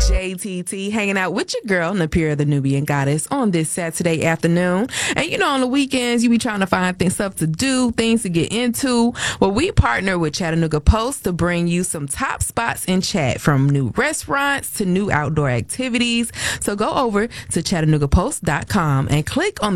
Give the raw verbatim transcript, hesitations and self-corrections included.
J T T, hanging out with your girl, Napira the Nubian Goddess, on this Saturday afternoon. And you know, on the weekends, you be trying to find things, stuff to do, things to get into. Well, we partner with Chattanooga Post to bring you some top spots in Chat, from new restaurants to new outdoor activities. So go over to chattanooga post dot com and click on